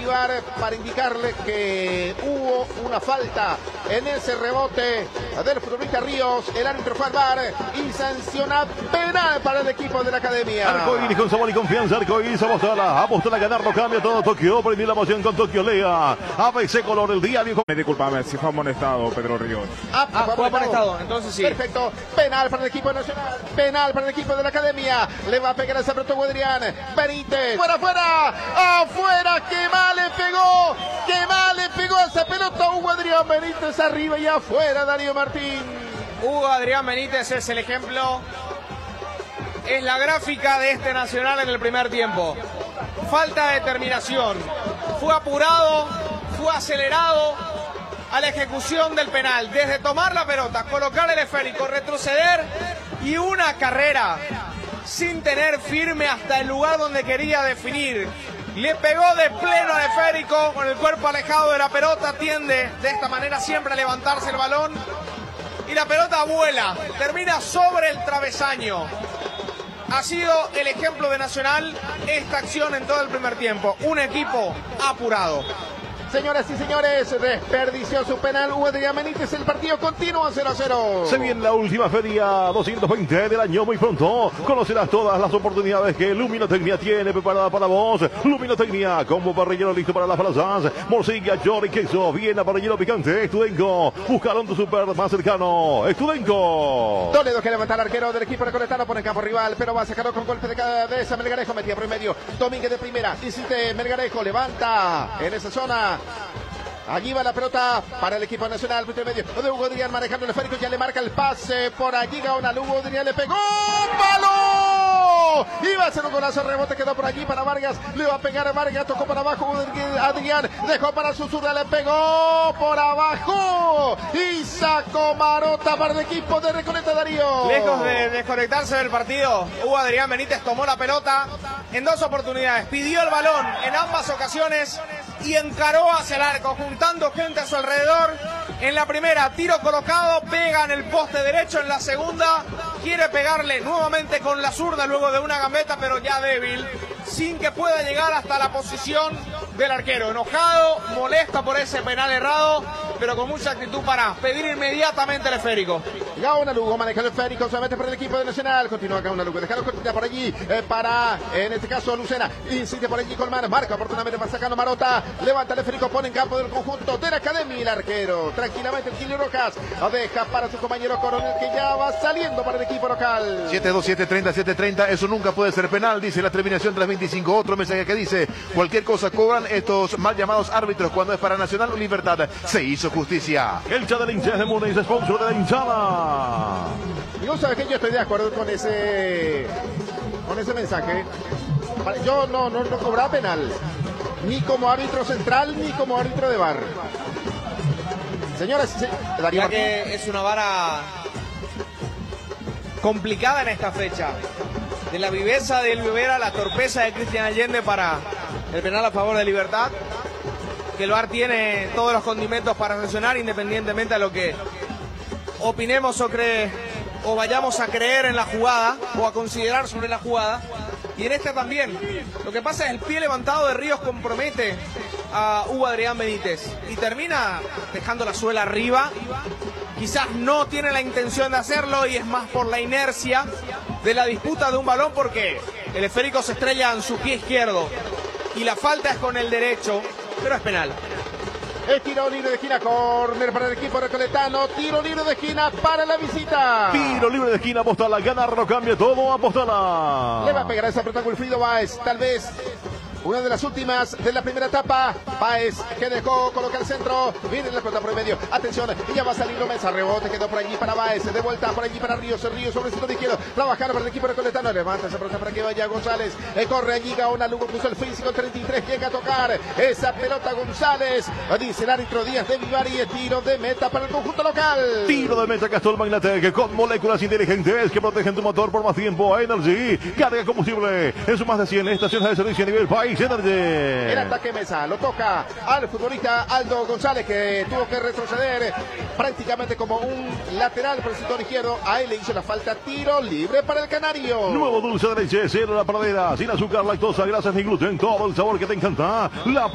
VAR para indicarle que hubo una falta en ese rebote del futbolista Ríos. El árbitro fue al VAR y sanciona penal para el equipo de la academia. Arcoiris con sabor y confianza. Arcoiris apostala a ganar, lo cambia todo Tokio. Prende la moción con Tokio Lea. ABC Color, el diario. Disculpame, si fue amonestado Pedro Ríos. Fue amonestado, entonces sí. Perfecto, penal para el equipo nacional, penal para el equipo de la academia. Le va a pegar esa pelota Adrián Benítez. Afuera, que mal le pegó esa pelota Hugo Adrián Benítez, arriba y afuera Darío Martín. Hugo Adrián Benítez es el ejemplo, es la gráfica de este Nacional en el primer tiempo. Falta de determinación, fue apurado, fue acelerado a la ejecución del penal, desde tomar la pelota, colocar el esférico, retroceder y una carrera sin tener firme hasta el lugar donde quería definir. Le pegó de pleno al esférico, con el cuerpo alejado de la pelota, tiende de esta manera siempre a levantarse el balón y la pelota vuela, termina sobre el travesaño. Ha sido el ejemplo de Nacional esta acción en todo el primer tiempo, un equipo apurado. Señoras y señores, desperdició su penal Hugo Adrián Benítez. El partido continúa 0-0. Se viene la última feria 220 del año muy pronto. Conocerás todas las oportunidades que Luminotecnia tiene preparada para vos. Luminotecnia, combo parrillero listo para las brasas. Morcilla, chori, queso, viena, parrillero picante. Estudenco, búscalo en tu super más cercano. Estudenco. Toledo que levanta al arquero del equipo recoletano, pone en campo rival, pero va a sacarlo con golpe de cabeza. Melgarejo metía por el medio. Domínguez de primera. Insiste Melgarejo, levanta en esa zona. Allí va la pelota para el equipo nacional. Medio de Hugo Adrián manejando el esférico. Ya le marca el pase. Por allí Gaonal. Hugo Adrián le pegó. ¡Palo! Iba a hacer un golazo. Rebote quedó por allí para Vargas. Le va a pegar a Vargas. Tocó para abajo. Adrián dejó para su zurda. Le pegó por abajo. Y sacó Marota para el equipo de Recoleta, Darío. Lejos de desconectarse del partido, Hugo Adrián Benítez tomó la pelota en dos oportunidades. Pidió el balón en ambas ocasiones y encaró hacia el arco, juntando gente a su alrededor. En la primera, tiro colocado, pega en el poste derecho. En la segunda, quiere pegarle nuevamente con la zurda luego de una gambeta, pero ya débil, sin que pueda llegar hasta la posición del arquero. Enojado, molesta por ese penal errado, pero con mucha actitud para pedir inmediatamente el esférico. Gaonal Hugo maneja el esférico, se mete por el equipo de Nacional. Continúa Gaonal Hugo, dejaron continuar por allí para, en este caso, Lucena. Insiste por allí Colmar, marca oportunamente para sacarlo Marota. Levanta el esférico, pone en campo del conjunto de la academia. El arquero, tranquilamente, el Kili Rojas lo deja para su compañero Coronel, que ya va saliendo para el equipo local. 7-2, 7-30, 7-30, eso nunca puede ser penal, dice la terminación tras 25. Otro mensaje que dice: cualquier cosa cobran estos mal llamados árbitros cuando es para Nacional o Libertad. Se hizo justicia. El chat del hincha de Muniz, sponsor de la hinchada. Y vos sabés que yo estoy de acuerdo con ese mensaje. Yo no cobraba penal, ni como árbitro central, ni como árbitro de VAR. Señoras y señores, ya que es una vara complicada en esta fecha. De la viveza de Olivera, la torpeza de Cristian Allende para el penal a favor de Libertad. Que el VAR tiene todos los condimentos para sancionar, independientemente de lo que opinemos o vayamos a creer en la jugada o a considerar sobre la jugada. Y en esta también. Lo que pasa es el pie levantado de Ríos compromete a Hugo Adrián Benítez y termina dejando la suela arriba. Quizás no tiene la intención de hacerlo y es más por la inercia de la disputa de un balón, porque el esférico se estrella en su pie izquierdo y la falta es con el derecho, pero es penal. Es tiro libre de esquina, córner para el equipo recoletano, tiro libre de esquina para la visita. Tiro libre de esquina, apostala, ganarlo, cambia todo, apostala. Le va a pegar esa pelota Wilfrido Báez, tal vez una de las últimas de la primera etapa. Báez que dejó colocar el centro, viene la pelota por el medio, atención, y ya va a salir Mesa, rebote, quedó por allí para Báez, de vuelta por allí para Ríos, Ríos sobre el centro izquierdo, trabajar para el equipo recoletano, levanta esa pelota para que vaya González, corre allí Gaona, Lugo puso el físico, 33, llega a tocar esa pelota González, dice el árbitro Díaz de Vivari, tiro de meta para el conjunto local. Tiro de meta Castrol Magnatec con moléculas inteligentes que protegen tu motor por más tiempo. Energy, carga combustible en sus más de 100 estaciones de servicio a nivel país. Energy. El ataque Mesa lo toca al futbolista Aldo González, que tuvo que retroceder prácticamente como un lateral por el sector izquierdo. A él le hizo la falta, tiro libre para el canario. Nuevo dulce de leche, cero la pradera, sin azúcar, lactosa, grasas ni gluten, todo el sabor que te encanta. La